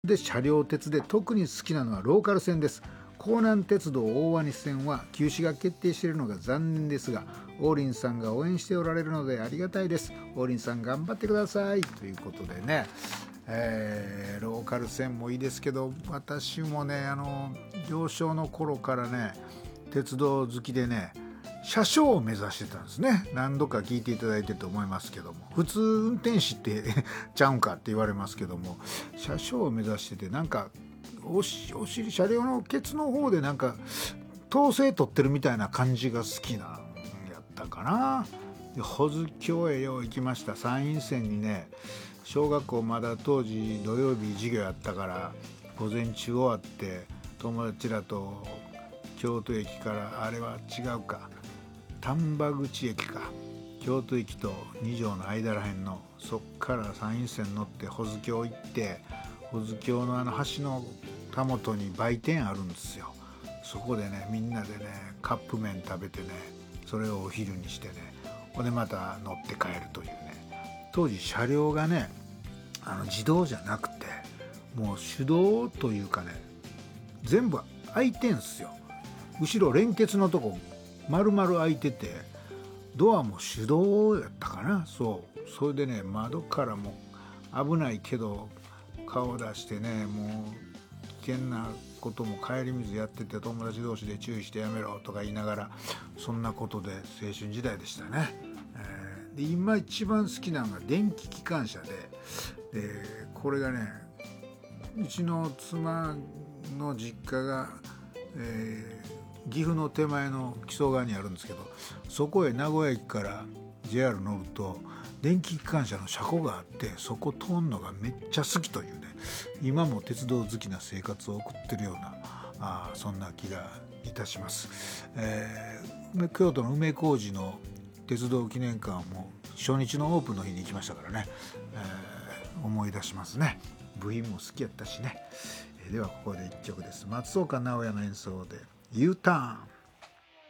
で車両鉄で特に好きなのはローカル線です。江南鉄道大鰐線は休止が決定しているのが残念ですが、王林さんが応援しておられるのでありがたいです。王林さん頑張ってくださいということでね、ローカル線もいいですけど、私もね幼少の頃からね鉄道好きでね、車掌を目指してたんですね。何度か聞いていただいてると思いますけども、普通運転士ってちゃうんかって言われますけども、車掌を目指してて、なんかお尻車両のケツの方でなんか統制取ってるみたいな感じが好きなんやったかな。で保津峡へよう行きました。山陰線にね、小学校まだ当時土曜日授業やったから午前中終わって友達らと京都駅から、あれは違うか、丹波口駅か、京都駅と二条の間らへんの、そっから山陰線乗って保津峡行って、保津峡の橋のたもとに売店あるんですよ。そこでねみんなでねカップ麺食べてね、それをお昼にしてね、ほんでまた乗って帰るというね。当時車両がね自動じゃなくてもう手動というかね、全部開いてんすよ。後ろ連結のとこ丸々開いてて、ドアも手動やったかな。それでね、窓からも危ないけど顔出してね、もう危険なことも帰り水やってて、友達同士で注意してやめろとか言いながら、そんなことで青春時代でしたね。で今一番好きなのが電気機関車で、これがね、うちの妻の実家が、岐阜の手前の木曽川にあるんですけど、そこへ名古屋駅から JR 乗ると電気機関車の車庫があって、そこ通るのがめっちゃ好きというね、今も鉄道好きな生活を送ってるようなそんな気がいたします。京都の梅小路の鉄道記念館も初日のオープンの日に行きましたからね、思い出しますね。部品も好きやったしね。ではここで一曲です。松岡直哉の演奏で U ターン。